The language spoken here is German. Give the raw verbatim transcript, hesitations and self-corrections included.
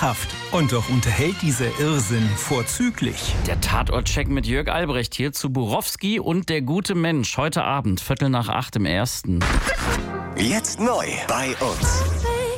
Kraft. Und doch unterhält dieser Irrsinn vorzüglich. Der Tatortcheck mit Jörg Albrecht hier zu Borowski und der gute Mensch. Heute Abend, Viertel nach acht im Ersten. Jetzt neu bei uns.